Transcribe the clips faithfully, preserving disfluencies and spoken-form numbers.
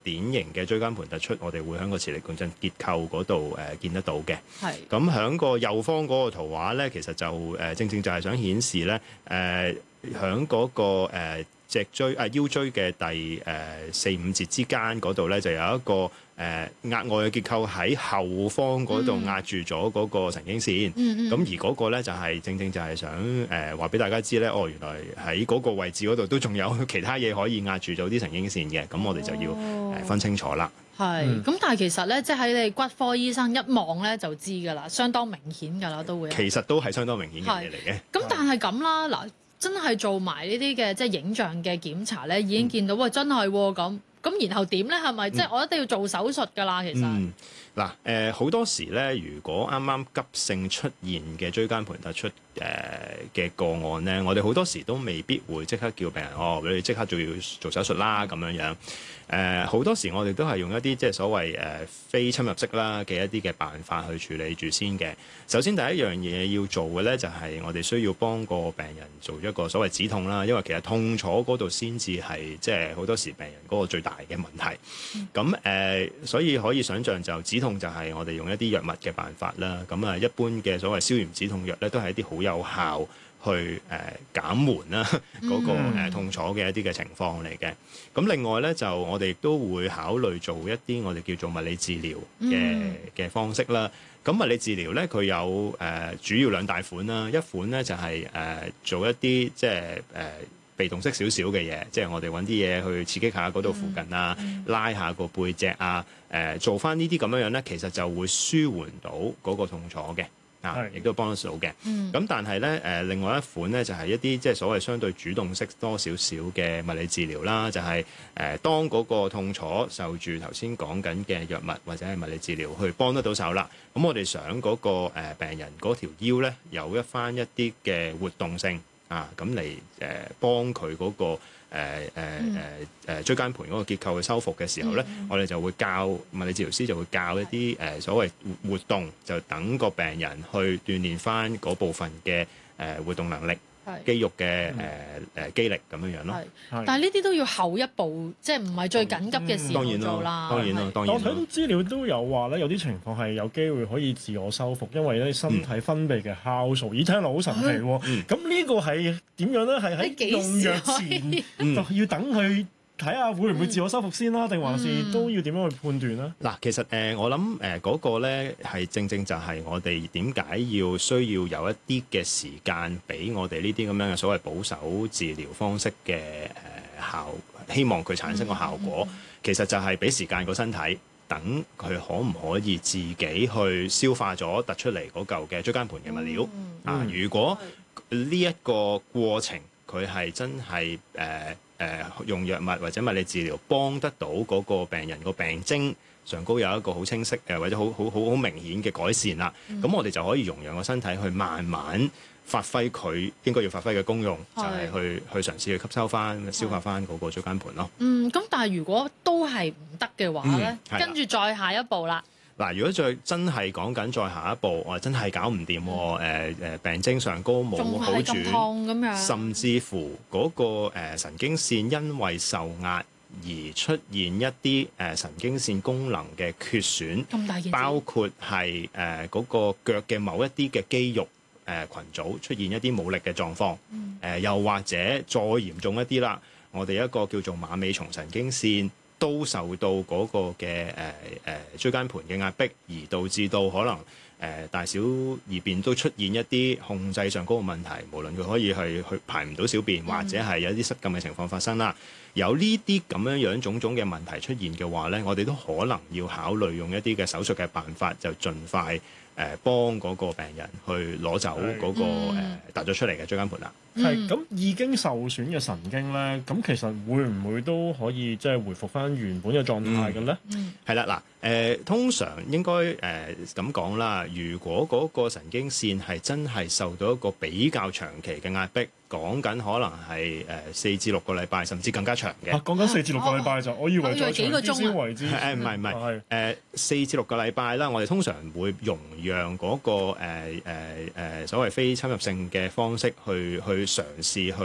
典型嘅椎間盤突出，我哋會喺個磁力共振結構嗰度誒見得到嘅。 係。 咁喺個右方嗰個圖畫咧，其實就誒、呃、正正就係想顯示咧誒喺嗰個誒、呃、脊椎啊腰椎嘅第誒、呃、四五節之間嗰度咧，就有一個誒、呃、額外嘅結構喺後方嗰度壓住咗嗰個神經線。 嗯嗯。 咁而嗰個咧就係、是、正正就係想誒話俾大家知咧，哦原來喺嗰個位置嗰度都仲有其他嘢可以壓住咗啲神經線嘅。咁我哋就要誒分清楚啦。 係、哦，咁、嗯、但係其實咧，即係喺你骨科醫生一望咧就知㗎啦，相當明顯㗎啦，都會。其實都係相當明顯嘅嘢嚟嘅。 咁但係咁啦，嗱，真係做埋呢啲嘅即係影像嘅檢查咧，已經見到喂、嗯、真係喎咁，咁然後點咧？係咪即係我一定要做手術㗎啦？其實。嗯嗱，誒好多時咧，如果啱啱急性出現嘅椎間盤突出誒嘅個案咧，我哋好多時都未必會即刻叫病人哦，你即刻就要做手術啦咁樣樣。誒好多時我哋都係用一啲即係所謂誒非侵入式啦嘅一啲嘅辦法去處理住先嘅。首先第一樣嘢要做嘅咧，就係我哋需要幫個病人做一個所謂止痛啦，因為其實痛楚嗰度先至係即係好多時病人嗰個最大嘅問題。咁誒，所以可以想像就止痛就係我哋用一啲藥物嘅辦法啦，咁啊一般嘅所謂消炎止痛藥咧，都係一啲好有效去誒、呃、減緩啦嗰個誒痛楚嘅一啲嘅情況嚟嘅。咁另外咧就我哋亦都會考慮做一啲我哋叫做物理治療嘅嘅方式啦。咁物理治療咧佢有誒、呃、主要兩大款啦，一款咧就係、是、誒、呃、做一啲即係誒。呃被動式少少嘅嘢，即係我哋揾啲嘢去刺激下嗰度附近啊，嗯、拉下個背脊啊，誒、呃、做翻呢啲咁樣樣咧，其實就會舒緩到嗰個痛楚嘅，啊，亦都幫得到嘅。咁、嗯、但係咧誒，另外一款咧就係、是、一啲即係所謂相對主動式多少少嘅物理治療啦，就係、是、誒、呃、當嗰個痛楚受住頭先講緊嘅藥物或者係物理治療去幫得到手啦。咁我哋想嗰、那個、呃、病人嗰條腰咧有一翻一啲嘅活動性。啊，咁嚟誒幫佢嗰個誒誒誒誒椎間盤嗰個結構嘅修復嘅時候咧，嗯、我哋就會教物理治療師就會教一啲誒、呃、所謂活動，就等個病人去鍛鍊翻嗰部分嘅誒、呃、活動能力。肌肉嘅誒誒肌力咁樣樣咯， 但係呢啲都要後一步，即係唔係最緊急嘅時候做啦。 當然啦，當然。 我睇到資料都有話咧，有啲情況係有機會可以自我修復，因為咧身體分泌嘅酵素，咦、嗯、聽落好神奇喎。咁、嗯、呢個係點樣咧？係喺用藥前、嗯、就要等佢。睇下會唔會自我修復先啦，定、嗯、還是都要點樣去判斷咧？嗱， 其實誒、呃，我諗誒嗰個咧係正正就係我哋點解要需要有一啲嘅時間俾我哋呢啲咁樣嘅所謂保守治療方式嘅誒、呃、效，希望佢產生個效果。嗯、其實就係俾時間個身體，等佢可唔可以自己去消化咗突出嚟嗰嚿嘅椎間盤嘅物料、嗯、啊？如果呢一個過程佢係真係誒。呃誒、呃、用藥物或者物理治療幫得到嗰個病人個病徵上高有一個好清晰誒或者好好好好明顯嘅改善啦，咁、嗯、我哋就可以容讓個身體去慢慢發揮佢應該要發揮嘅功用，就係、是、去去嘗試去吸收翻、消化翻嗰個椎間盤咯。嗯， 咁但係如果都係唔得嘅話咧，嗯、跟住再下一步啦。 嗱，如果再真係講緊再下一步，我真係搞唔掂，誒誒、呃、病徵上高冇好轉，甚至乎嗰、那個、呃、神經線因為受壓而出現一啲誒、呃、神經線功能嘅缺損，包括係誒嗰個腳嘅某一啲嘅肌肉誒、呃、群組出現一啲冇力嘅狀況，誒、嗯呃、又或者再嚴重一啲啦，我哋一個叫做馬尾蟲神經線。都受到嗰個嘅誒誒椎間盤嘅壓迫，而導致到可能誒、呃、大小二便都出現一啲控制上嗰個問題，無論佢可以係去排唔到小便，或者係有一啲失禁嘅情況發生啦。有呢啲咁樣樣種種嘅問題出現嘅話咧，我哋都可能要考慮用一啲嘅手術嘅辦法，就盡快誒、呃、幫嗰個病人去攞走嗰、那個誒突咗出嚟嘅椎間盤啦。 係咁、嗯、已經受損嘅神經咧，咁其實會唔會都可以即係回復翻原本嘅狀態嘅咧？ 嗯， 係啦，嗱、呃、誒，通常應該誒咁講啦。如果嗰個神經線係真係受到一個比較長期嘅壓迫，講緊可能係誒四至六個禮拜，甚至更加長嘅。 講緊四至六個禮拜就，我以為再長啲先為之。 誒唔係唔係，誒四至六個禮拜啦。我哋通常會容讓嗰、那個誒誒誒所謂非侵入性嘅方式去去嘗試去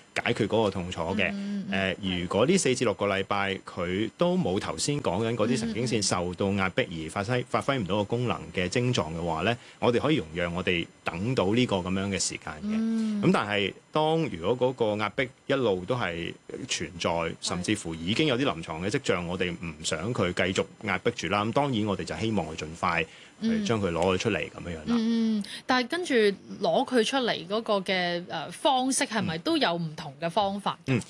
解決嗰個痛楚嘅。誒、 嗯呃，如果呢四至六個禮拜佢都冇頭先講緊嗰啲神經線受到壓迫而發揮發揮唔到個功能嘅症狀嘅話咧，我哋可以容讓我哋等到呢個咁樣嘅時間嘅。咁、嗯、但係當如果嗰個壓迫一路都係存在，甚至乎已經有啲臨床嘅跡象，我哋唔想佢繼續壓迫住啦。咁當然我哋就希望佢盡快去將佢攞咗出嚟咁樣樣啦。 嗯，但係跟住攞佢出嚟嗰個嘅誒方式係咪都有唔同嘅方法？嗯